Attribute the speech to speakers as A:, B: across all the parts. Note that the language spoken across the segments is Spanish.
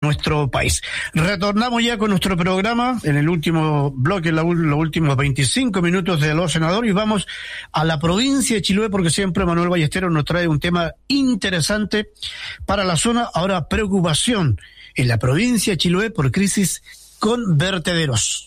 A: nuestro país. Retornamos ya con nuestro programa en el último bloque, los últimos 25 minutos de Los Senadores, y vamos a la provincia de Chiloé, porque siempre Manuel Ballesteros nos trae un tema interesante para la zona. Ahora, preocupación en la provincia de Chiloé por crisis con vertederos.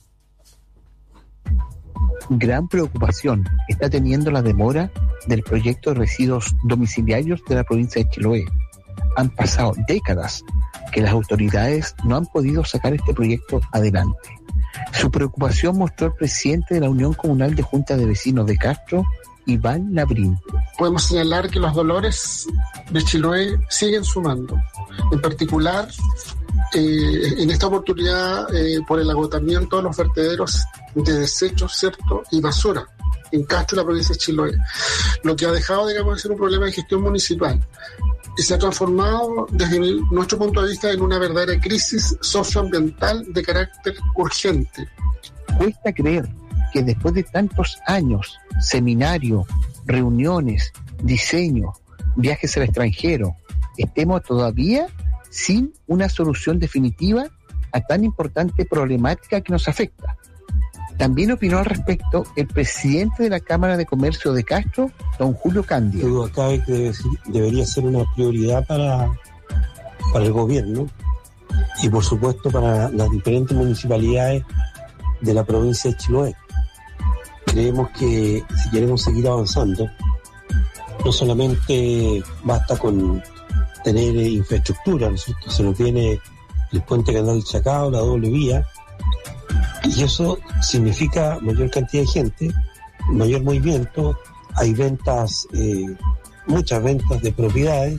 B: Gran preocupación está teniendo la demora del proyecto de residuos domiciliarios de la provincia de Chiloé. Han pasado décadas que las autoridades no han podido sacar este proyecto adelante. Su preocupación mostró el presidente de la Unión Comunal de Junta de Vecinos de Castro, Iván Labrín.
C: Podemos señalar que los dolores de Chiloé siguen sumando. En particular, en esta oportunidad, por el agotamiento de los vertederos de desechos, ¿cierto?, y basura en Castro, la provincia de Chiloé, lo que ha dejado, digamos, de ser un problema de gestión municipal y se ha transformado, desde nuestro punto de vista, en una verdadera crisis socioambiental de carácter urgente.
B: Cuesta creer que después de tantos años, seminarios, reuniones, diseño, viajes al extranjero, estemos todavía sin una solución definitiva a tan importante problemática que nos afecta. También opinó al respecto el presidente de la Cámara de Comercio de Castro, don Julio Cándido.
D: Acá debería ser una prioridad para el gobierno y por supuesto para las diferentes municipalidades de la provincia de Chiloé. Creemos que si queremos seguir avanzando, no solamente basta con tener infraestructura, ¿no es cierto? Se nos viene el puente Canal del Chacao, la doble vía, y eso significa mayor cantidad de gente, mayor movimiento, hay ventas, muchas ventas de propiedades,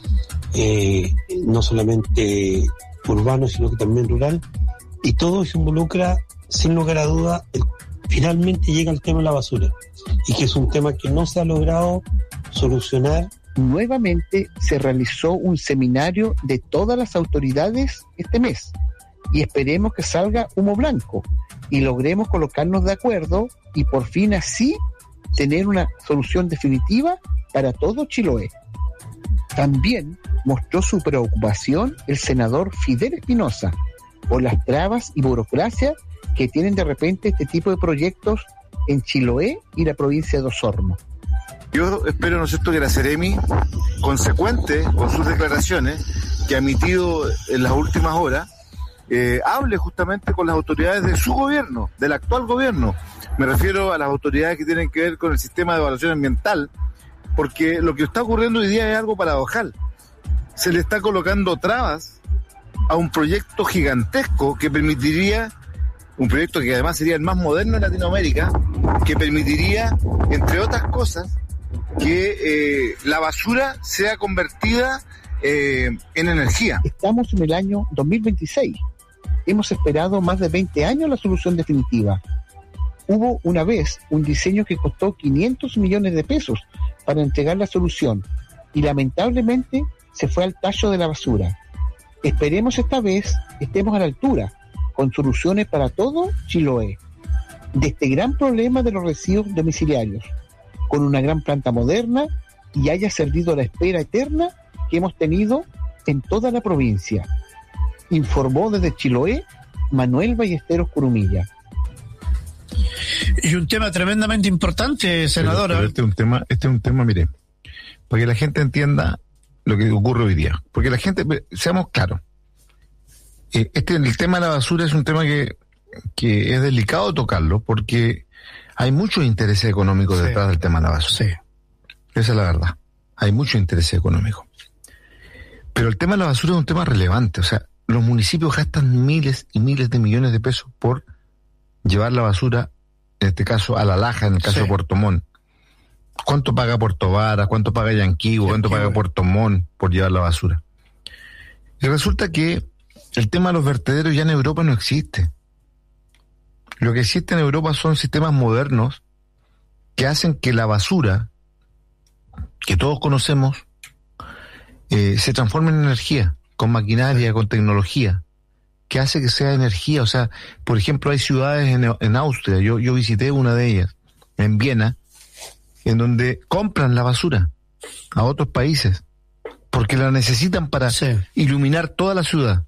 D: no solamente urbano, sino que también rural, y todo se involucra, sin lugar a duda, finalmente llega el tema de la basura, y que es un tema que no se ha logrado solucionar.
B: Nuevamente se realizó un seminario de todas las autoridades este mes y esperemos que salga humo blanco y logremos colocarnos de acuerdo y por fin así tener una solución definitiva para todo Chiloé. También mostró su preocupación el senador Fidel Espinosa por las trabas y burocracia que tienen de repente este tipo de proyectos en Chiloé y la provincia de Osorno.
E: Yo espero, ¿no es cierto?, que la Seremi, consecuente con sus declaraciones que ha emitido en las últimas horas, hable justamente con las autoridades de su gobierno, del actual gobierno. Me refiero a las autoridades que tienen que ver con el sistema de evaluación ambiental, porque lo que está ocurriendo hoy día es algo paradojal. Se le está colocando trabas a un proyecto gigantesco que permitiría, un proyecto que además sería el más moderno en Latinoamérica, que permitiría, entre otras cosas, que la basura sea convertida en energía.
B: Estamos en el año 2026. Hemos esperado más de 20 años la solución definitiva. Hubo una vez un diseño que costó 500 millones de pesos para entregar la solución y lamentablemente se fue al tacho de la basura. Esperemos esta vez estemos a la altura, con soluciones para todo Chiloé, de este gran problema de los residuos domiciliarios, con una gran planta moderna y haya servido la espera eterna que hemos tenido en toda la provincia. Informó desde Chiloé Manuel Ballesteros Curumilla.
A: Y un tema tremendamente importante, senadora.
F: Pero este es un tema, mire, para que la gente entienda lo que ocurre hoy día. Porque la gente, seamos claros, el tema de la basura es un tema que es delicado tocarlo, porque hay muchos intereses económicos detrás del tema de la basura. Sí. Esa es la verdad. Hay muchos intereses económicos. Pero el tema de la basura es un tema relevante. O sea, los municipios gastan miles y miles de millones de pesos por llevar la basura, en este caso a La Laja, en el caso de Puerto Montt. ¿Cuánto paga Puerto Vara? ¿Cuánto paga Yanquihue? ¿Cuánto paga Puerto Montt por llevar la basura? Y resulta que el tema de los vertederos ya en Europa no existe. Lo que existe en Europa son sistemas modernos que hacen que la basura, que todos conocemos, se transforme en energía, con maquinaria, con tecnología, que hace que sea energía. O sea, por ejemplo, hay ciudades en Austria, yo visité una de ellas, en Viena, en donde compran la basura a otros países, porque la necesitan para iluminar toda la ciudad.